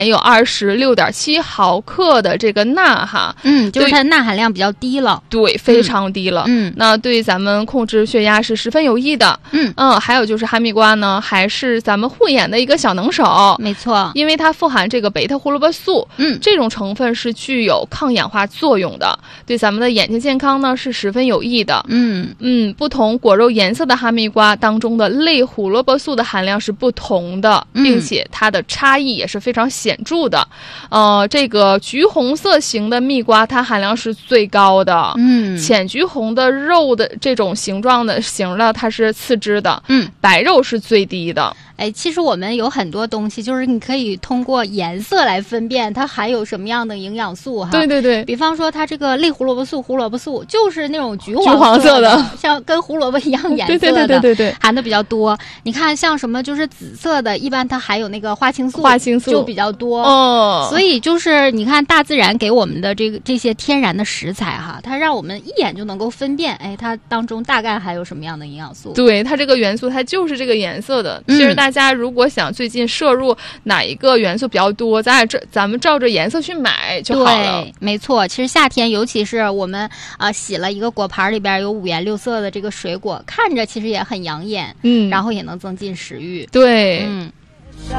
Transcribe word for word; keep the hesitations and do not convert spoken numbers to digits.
有二十六点七毫克的这个钠哈， 嗯，就是它的钠含量比较低了， 对，非常低了。 嗯， 那对咱们控制血压是十分有益的。 嗯嗯，还有就是哈密瓜呢，还是咱们护眼的一个小能手。 没错， 因为它富含这个贝塔胡萝卜素， 嗯， 这种成分是具有抗氧化作用的，对咱们的眼睛健康呢是十分有益的。 嗯嗯，不同果肉颜色的哈密瓜当中的类胡萝卜素的含量是不同的，并且它的差异也是非常显著的。呃，这个橘红色型的蜜瓜它含量是最高的， 嗯， 浅橘红的肉的这种形状的型的它是次之的， 嗯， 白肉是最低的。 哎，其实我们有很多东西，就是你可以通过颜色来分辨它含有什么样的营养素哈。 对对对， 比方说它这个类胡萝卜素、胡萝卜素就是那种橘黄橘黄色的， 像跟胡萝卜一样颜色的， 对对对对对， 含的比较多。你看像什么就是紫色的，一般它含有那个花青素， 花青素就比较多。 哦， 所以就是你看大自然给我们的这个这些天然的食材哈，它让我们一眼就能够分辨，哎，它当中大概含有什么样的营养素。 对，它这个元素它就是这个颜色的。 嗯、 其实大家如果想最近摄入哪一个元素比较多，咱俩这咱们照着颜色去买就好了。 对，没错。其实夏天，尤其是我们啊、呃、洗了一个果盘里边有五颜六色的这个水果，看着其实也很养眼， 嗯， 然后也能增进食欲。 对， 嗯。